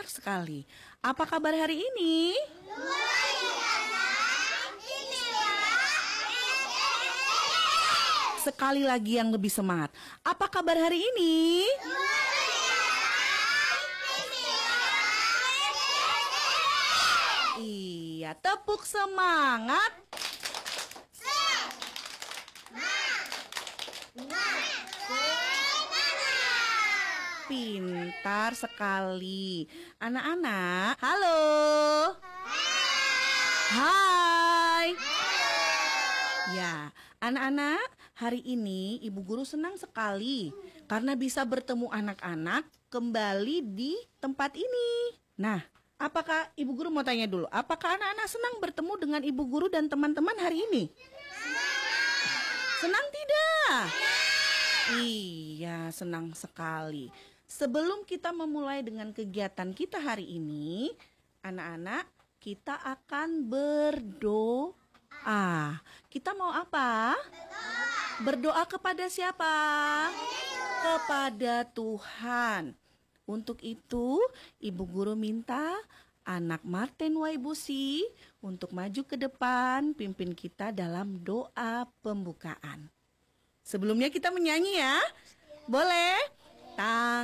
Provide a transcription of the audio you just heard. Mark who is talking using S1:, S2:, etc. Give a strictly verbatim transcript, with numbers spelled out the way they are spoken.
S1: Benar sekali. Apa kabar hari ini? Sekali lagi yang lebih semangat. Apa kabar hari ini? Iya, tepuk semangat. Pintar sekali. Anak-anak, halo. Hai. Ya, anak-anak, hari ini Ibu Guru senang sekali karena bisa bertemu anak-anak kembali di tempat ini. Nah, apakah Ibu Guru mau tanya dulu, apakah anak-anak senang bertemu dengan Ibu Guru dan teman-teman hari ini? Senang tidak? Iya, senang sekali. Sebelum kita memulai dengan kegiatan kita hari ini, anak-anak, kita akan berdoa. Kita mau apa? Berdoa kepada siapa? Kepada Tuhan. Untuk itu, Ibu Guru minta anak Martin Waibusi untuk maju ke depan, pimpin kita dalam doa pembukaan. Sebelumnya kita menyanyi ya. Boleh? Tang